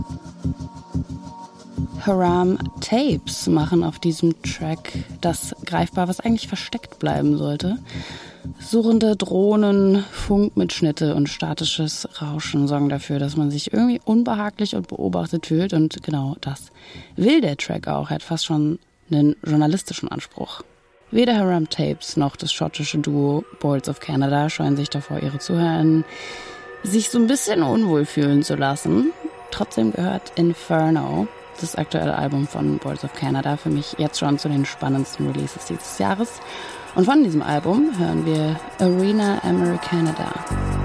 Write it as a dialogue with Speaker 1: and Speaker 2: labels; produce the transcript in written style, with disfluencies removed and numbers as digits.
Speaker 1: Haram Tapes machen auf diesem Track das greifbar, was eigentlich versteckt bleiben sollte. Surrende Drohnen, Funkmitschnitte und statisches Rauschen sorgen dafür, dass man sich irgendwie unbehaglich und beobachtet fühlt. Und genau das will der Track auch. Er hat fast schon einen journalistischen Anspruch. Weder Haram Tapes noch das schottische Duo Boys of Canada scheuen sich davor, ihre ZuhörerInnen sich so ein bisschen unwohl fühlen zu lassen. Trotzdem gehört Inferno, das aktuelle Album von Boys of Canada, für mich jetzt schon zu den spannendsten Releases dieses Jahres. Und von diesem Album hören wir Arena Americanada.